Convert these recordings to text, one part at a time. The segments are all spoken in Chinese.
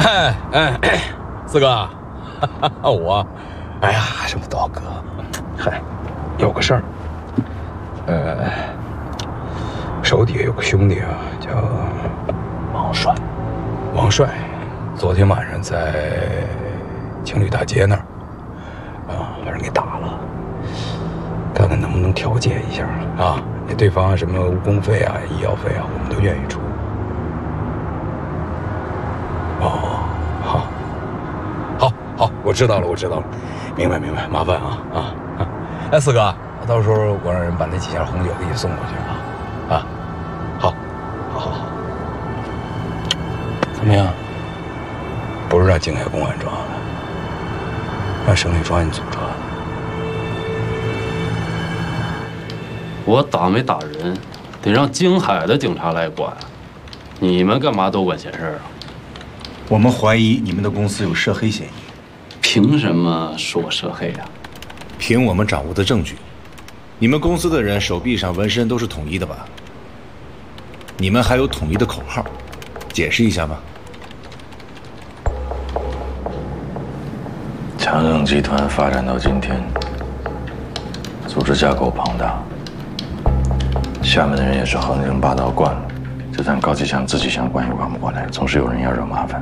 四哥，我，哎呀，什么刀哥，嗨，有个事儿，手底下有个兄弟啊，叫王帅。王帅，昨天晚上在情侣大街那儿，把人给打了。看看能不能调解一下啊？那对方什么误工费啊、医药费啊，我们都愿意出。哦，好，我知道了，明白，麻烦啊。哎，四哥，到时候我让人把那几箱红酒给你送过去啊。好，怎么样？不是让京海公安抓的，让省里专案组抓的。 我打没打人，得让京海的警察来管。你们干嘛多管闲事啊？ 我们怀疑你们的公司有涉黑嫌疑。 凭什么说我涉黑啊？ 凭我们掌握的证据，你们公司的人手臂上纹身都是统一的吧？你们还有统一的口号，解释一下吧。 强盛集团发展到今天，组织架构庞大，下面的人也是横行霸道惯了。就算高启强自己想管也管不过来，总是有人要惹麻烦。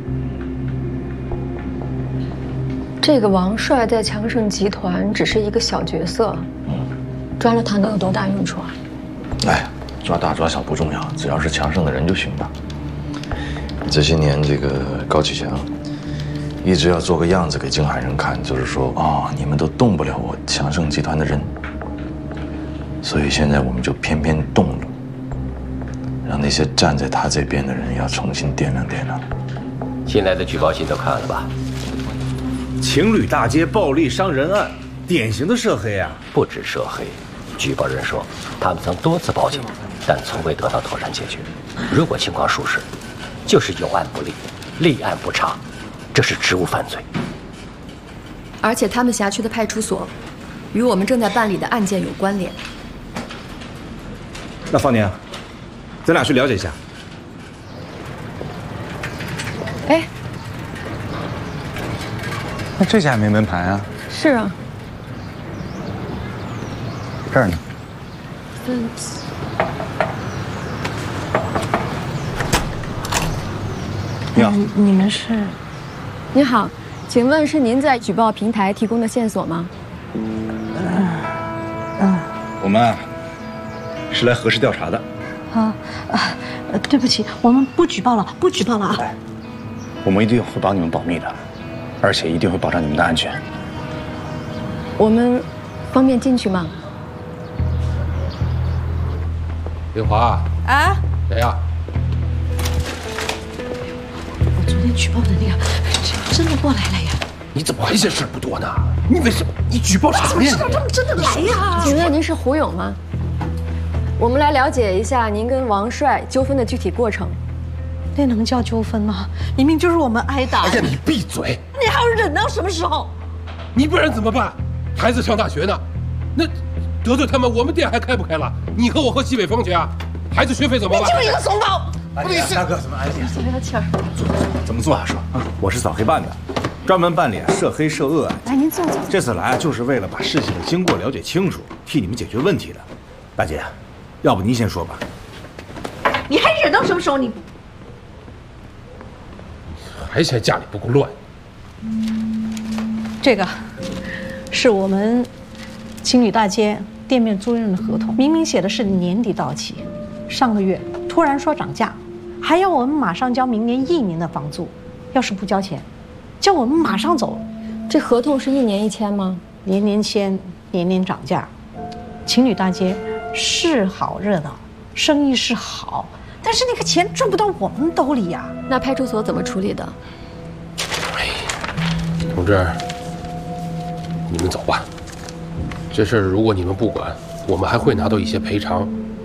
这个王帅在强盛集团只是一个小角色，抓了他能有多大用处啊？ 哎，抓大抓小不重要，只要是强盛的人就行了。这些年，这个高启强一直要做个样子给京海人看，就是说你们都动不了我强盛集团的人，所以现在我们就偏偏动了，让那些站在他这边的人要重新掂量掂量。 新来的举报信都看了吧？ 情侣大街暴力伤人案，典型的涉黑啊！ 不止涉黑，举报人说他们曾多次报警，但从未得到妥善解决。如果情况属实，就是有案不立，立案不查，这是职务犯罪。 而且他们辖区的派出所与我们正在办理的案件有关联。 那方宁，咱俩去了解一下。 哎， 那这家没门牌啊？ 是啊， 这儿呢。你好， 你们是？你好，请问是您在举报平台提供的线索吗？ 我们是来核实调查的。 对不起，我们不举报了啊！ 我们一定会帮你们保密的，而且一定会保障你们的安全。 我们方便进去吗？ 林华啊？ 谁呀？ 我昨天举报的那个，真的过来了呀！ 你怎么还嫌事儿不多呢？你为什么？你举报啥呀？ 他们真的来呀！ 请问您是胡勇吗？我们来了解一下您跟王帅纠纷的具体过程。 那能叫纠纷吗？明明就是我们挨打。 哎呀，你闭嘴！ 你还要忍到什么时候？ 你不然怎么办？孩子上大学呢，那得罪他们，我们店还开不开了？你和我喝西北风去啊？孩子学费怎么办？ 你就是一个怂包！ 大哥，怎么安静？ 小点气儿。 怎么做啊？说我是扫黑办的，专门办理涉黑涉恶案。 来，您坐。 这次来就是为了把事情的经过了解清楚，替你们解决问题的。大姐，要不您先说吧。 你还忍到什么时候？你还嫌家里不够乱？ 这个是我们情侣大街店面租赁的合同，明明写的是年底到期，上个月突然说涨价，还要我们马上交明年1年的房租，要是不交钱，叫我们马上走。 这合同是1年1签吗？ 年年签，年年涨价。情侣大街是好热闹，生意是好，但是那个钱赚不到我们兜里呀。 那派出所怎么处理的？ 同志，你们走吧。这事儿如果你们不管，我们还会拿到一些赔偿，